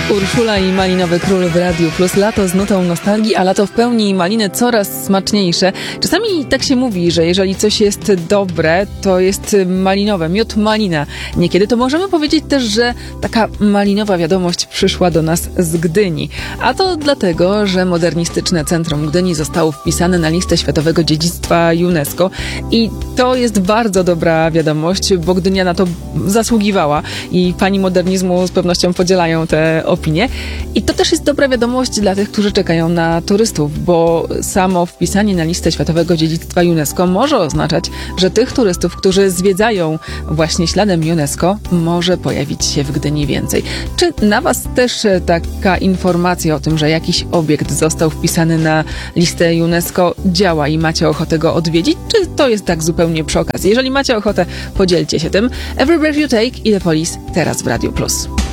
Urszula i Malinowy Król w Radiu Plus. Lato z nutą nostalgii, a lato w pełni i maliny coraz smaczniejsze. Czasami tak się mówi, że jeżeli coś jest dobre, to jest malinowe, miód malina. Niekiedy to możemy powiedzieć też, że taka malinowa wiadomość przyszła do nas z Gdyni. A to dlatego, że modernistyczne centrum Gdyni zostało wpisane na listę Światowego Dziedzictwa UNESCO i to jest bardzo dobra wiadomość, bo Gdynia na to zasługiwała i fani modernizmu z pewnością podzielają te opinie. I to też jest dobra wiadomość dla tych, którzy czekają na turystów, bo samo wpisanie na listę Światowego Dziedzictwa UNESCO może oznaczać, że tych turystów, którzy zwiedzają właśnie śladem UNESCO, może pojawić się w Gdyni więcej. Czy na Was też taka informacja o tym, że jakiś obiekt został wpisany na listę UNESCO działa i macie ochotę go odwiedzić? Czy to jest tak zupełnie przy okazji? Jeżeli macie ochotę, podzielcie się tym. Every Breath You Take i The Police teraz w Radiu Plus.